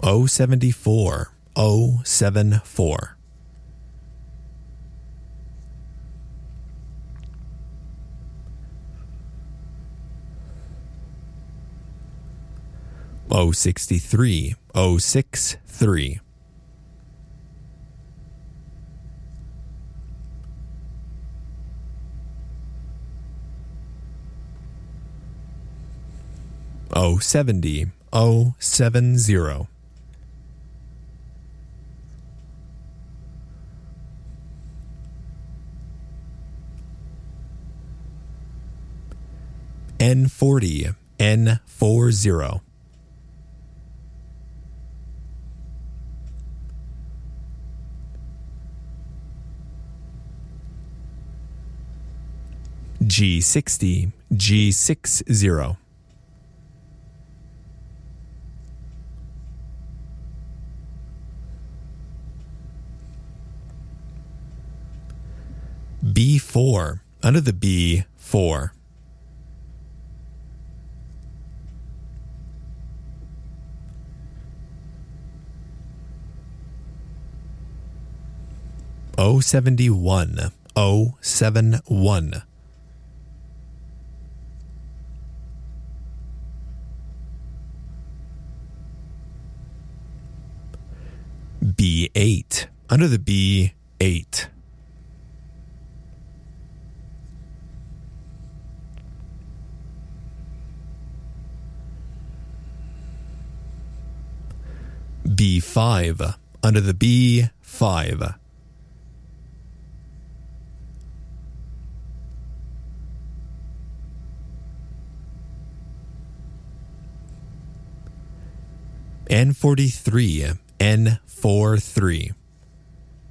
074 074. O 63 063. O 70 070. N40 N40. G60 G60. B4 under the B4. O71 071. B8 under the B8. B5 under the B5. N43 N43.